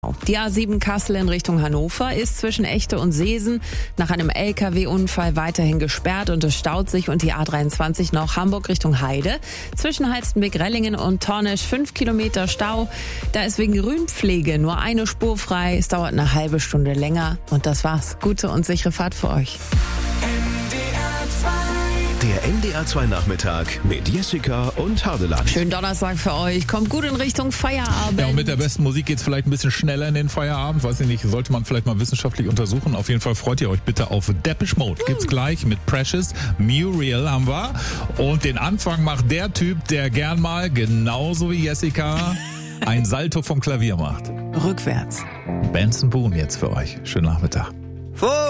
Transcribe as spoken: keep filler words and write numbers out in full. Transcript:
Die A sieben Kassel in Richtung Hannover ist zwischen Echte und Seesen nach einem L K W-Unfall weiterhin gesperrt und es staut sich, und die A dreiundzwanzig noch Hamburg Richtung Heide. Zwischen Halstenbek, Rellingen und Tornisch fünf Kilometer Stau. Da ist wegen Grünpflege nur eine Spur frei. Es dauert eine halbe Stunde länger und das war's. Gute und sichere Fahrt für euch. Der N D R zwei Nachmittag mit Jessica und Hardeland. Schönen Donnerstag für euch. Kommt gut in Richtung Feierabend. Ja, und mit der besten Musik geht's vielleicht ein bisschen schneller in den Feierabend. Weiß ich nicht, sollte man vielleicht mal wissenschaftlich untersuchen. Auf jeden Fall freut ihr euch bitte auf Depeche Mode. Gibt's gleich mit Precious. Muriel haben wir. Und den Anfang macht der Typ, der gern mal, genauso wie Jessica, ein Salto vom Klavier macht. Rückwärts. Benson Boone jetzt für euch. Schönen Nachmittag.